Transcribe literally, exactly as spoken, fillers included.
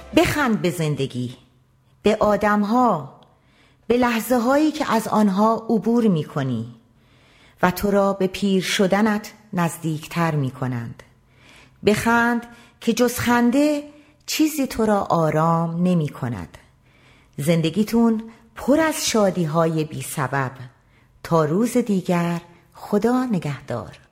بخند به زندگی، به آدمها، به لحظه هایی که از آنها عبور می کنی و تو را به پیر شدنت نزدیکتر می کنند. بخند که جز خنده چیزی تو را آرام نمی کند. زندگیتون پر از شادی های بی سبب. تا روز دیگر، خدا نگهدار.